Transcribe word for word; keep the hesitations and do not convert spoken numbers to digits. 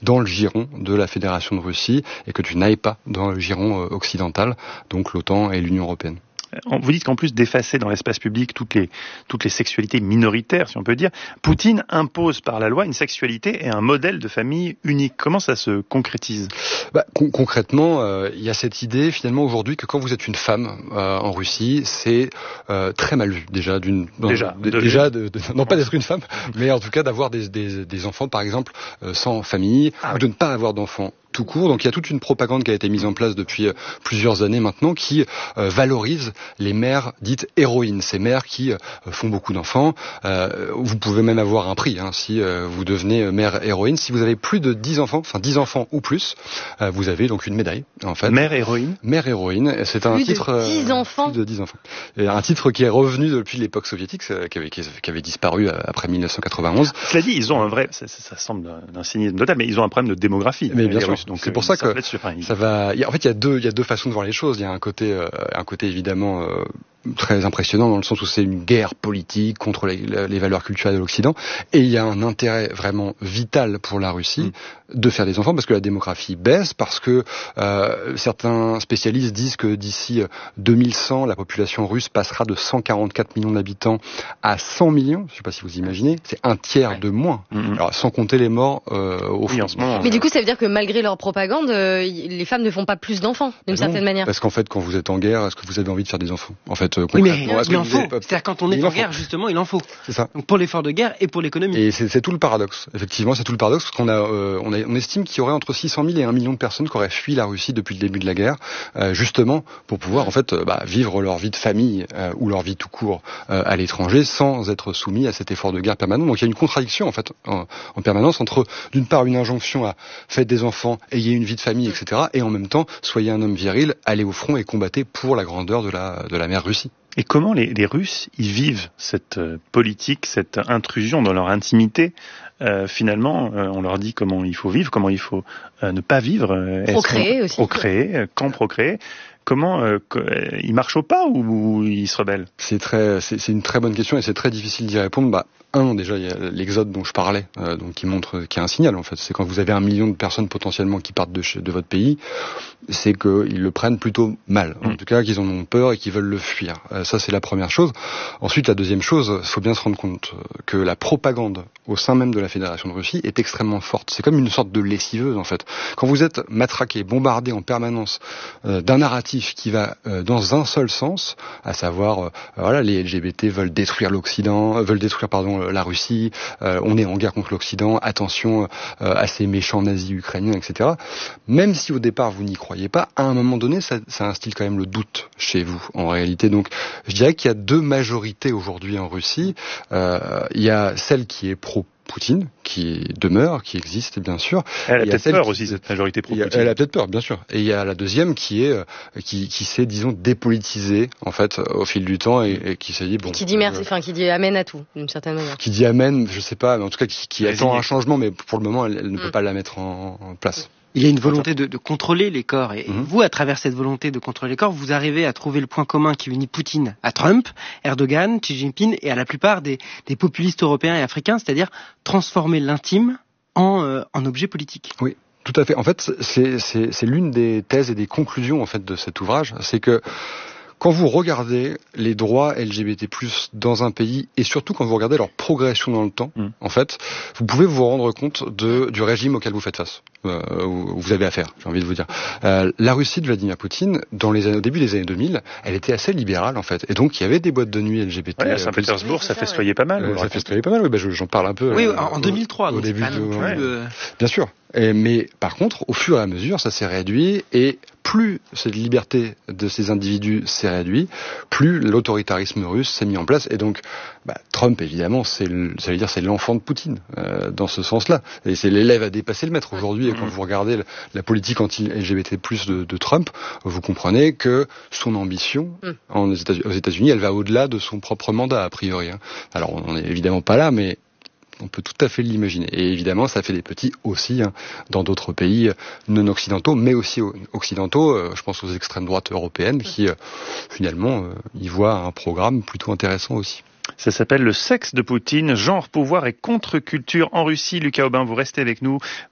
dans le giron de la Fédération de Russie et que tu n'ailles pas dans le giron euh, occidental, donc l'OTAN et l'Union européenne. Vous dites qu'en plus d'effacer dans l'espace public toutes les, toutes les sexualités minoritaires, si on peut dire, Poutine impose par la loi une sexualité et un modèle de famille unique. Comment ça se concrétise ? Bah, con- concrètement, euh, il y a cette idée finalement aujourd'hui que quand vous êtes une femme euh, en Russie, c'est euh, très mal vu déjà. D'une, déjà, de, de déjà de, de, non pas d'être une femme, mais en tout cas d'avoir des, des, des enfants par exemple euh, sans famille, ah, ou oui. de ne pas avoir d'enfants tout court. Donc il y a toute une propagande qui a été mise en place depuis euh, plusieurs années maintenant qui euh, valorise les mères dites héroïnes, ces mères qui euh, font beaucoup d'enfants. Euh, vous pouvez même avoir un prix hein, si euh, vous devenez mère héroïne. Si vous avez plus de dix enfants, enfin dix enfants ou plus, euh, vous avez donc une médaille en fait. Mère héroïne. Mère héroïne, c'est un plus titre de dix euh, enfants. Plus de dix enfants. Et un titre qui est revenu depuis l'époque soviétique, euh, qui, avait, qui, qui avait disparu après mille neuf cent quatre-vingt-onze. Cela dit, ils ont un vrai, ça, ça, ça semble d'un cynisme notable, mais ils ont un problème de démographie. Mais bien sûr. Russes, donc c'est pour ça que Sur, enfin, ça va. Il y a, en fait, il y a deux, il y a deux façons de voir les choses. Il y a un côté, euh, un côté évidemment euh, très impressionnant dans le sens où c'est une guerre politique contre les, les valeurs culturelles de l'Occident, et il y a un intérêt vraiment vital pour la Russie mmh. de faire des enfants parce que la démographie baisse, parce que euh, certains spécialistes disent que d'ici deux mille cent, la population russe passera de cent quarante-quatre millions d'habitants à cent millions. Je ne sais pas si vous imaginez, c'est un tiers ouais. de moins. Mmh. Alors, sans compter les morts euh, au oui, front. En ce moment, mais du coup, ça veut dire que malgré leur propagande, euh, les femmes ne font pas plus d'enfants d'une non, certaine manière. Parce qu'en fait, quand vous êtes en guerre, est-ce que vous avez envie de faire des enfants ? En fait, oui, mais il en faut. Pas... C'est-à-dire quand on est en, en guerre, justement, il en faut. C'est ça. Donc pour l'effort de guerre et pour l'économie. Et c'est, c'est tout le paradoxe. Effectivement, c'est tout le paradoxe parce qu'on a, euh, on, a, on estime qu'il y aurait entre six cent mille et un million de personnes qui auraient fui la Russie depuis le début de la guerre, euh, justement pour pouvoir en fait euh, bah, vivre leur vie de famille euh, ou leur vie tout court euh, à l'étranger sans être soumis à cet effort de guerre permanent. Donc il y a une contradiction en fait en, en permanence entre d'une part une injonction à faites des enfants, ayez une vie de famille, et cetera, et en même temps soyez un homme viril, allez au front et combattez pour la grandeur de la de la mère Russie. Et comment les, les Russes ils vivent cette euh, politique, cette intrusion dans leur intimité euh, finalement, euh, on leur dit comment il faut vivre, comment il faut euh, ne pas vivre. Euh, procréer aussi. Procréer, euh, quand procréer. Comment euh, ils marchent au pas ou, ou ils se rebellent ? C'est très, c'est, c'est une très bonne question et c'est très difficile d'y répondre. Bah, un, déjà, il y a l'exode dont je parlais, euh, donc qui montre, qui est un signal en fait. C'est quand vous avez un million de personnes potentiellement qui partent de, chez, de votre pays, c'est qu'ils le prennent plutôt mal. En mmh. tout cas, qu'ils en ont peur et qu'ils veulent le fuir. Euh, ça, c'est la première chose. Ensuite, la deuxième chose, il faut bien se rendre compte que la propagande au sein même de la Fédération de Russie est extrêmement forte. C'est comme une sorte de lessiveuse en fait. Quand vous êtes matraqué, bombardé en permanence euh, d'un narratif qui va euh, dans un seul sens, à savoir, euh, voilà, les L G B T veulent détruire l'Occident, euh, veulent détruire pardon la Russie, euh, on est en guerre contre l'Occident, attention euh, à ces méchants nazis ukrainiens, et cetera. Même si au départ vous n'y croyez pas, à un moment donné, ça, ça instille quand même le doute chez vous, en réalité. Donc, je dirais qu'il y a deux majorités aujourd'hui en Russie. Euh, il y a celle qui est pro Poutine, qui demeure, qui existe bien sûr. Elle a peut-être peur qui, aussi, cette majorité pro-Poutine. Elle a peut-être peur, bien sûr. Et il y a la deuxième qui est, qui, qui s'est, disons, dépolitisée, en fait, au fil du temps et, et qui s'est dit, bon. Qui dit merci, enfin, euh, qui dit amen à tout, d'une certaine manière. Qui dit amen, je sais pas, mais en tout cas, qui, qui attend un changement, mais pour le moment, elle, elle ne mmh. peut pas la mettre en, en place. Il y a une volonté de, de contrôler les corps. Et mmh. vous, à travers cette volonté de contrôler les corps, vous arrivez à trouver le point commun qui unit Poutine à Trump, Erdogan, Xi Jinping et à la plupart des, des populistes européens et africains, c'est-à-dire transformer l'intime en, euh, en objet politique. Oui. Tout à fait. En fait, c'est, c'est, c'est l'une des thèses et des conclusions en fait de cet ouvrage, c'est que quand vous regardez les droits L G B T plus, dans un pays, et surtout quand vous regardez leur progression dans le temps, mmh. en fait, vous pouvez vous rendre compte de, du régime auquel vous faites face, euh, où vous avez affaire, j'ai envie de vous dire. Euh, la Russie de Vladimir Poutine, dans les années, au début des années deux mille, elle était assez libérale, en fait. Et donc, il y avait des boîtes de nuit L G B T. Ouais, à Saint-Pétersbourg, ça, ça festoyait ouais. pas mal. Euh, ça festoyait pas mal, oui, bah, je, j'en parle un peu. Oui, euh, en deux mille trois, au, donc au début pas non de, plus ouais. le... Bien sûr. Et, mais par contre, au fur et à mesure, ça s'est réduit, et plus cette liberté de ces individus s'est réduite, plus l'autoritarisme russe s'est mis en place. Et donc, bah, Trump, évidemment, c'est, le, ça veut dire, c'est l'enfant de Poutine, euh, dans ce sens-là. Et c'est l'élève à dépasser le maître aujourd'hui. Et quand vous regardez la, la politique anti-L G B T plus de, de Trump, vous comprenez que son ambition en, aux États-Unis, elle va au-delà de son propre mandat, a priori. Hein. Alors, on n'en est évidemment pas là, mais on peut tout à fait l'imaginer. Et évidemment, ça fait des petits aussi hein, dans d'autres pays non occidentaux, mais aussi occidentaux. Euh, je pense aux extrêmes droites européennes qui, euh, finalement, euh, y voient un programme plutôt intéressant aussi. Ça s'appelle Le sexe de Poutine, genre, pouvoir et contre-culture en Russie. Lucas Aubin, vous restez avec nous.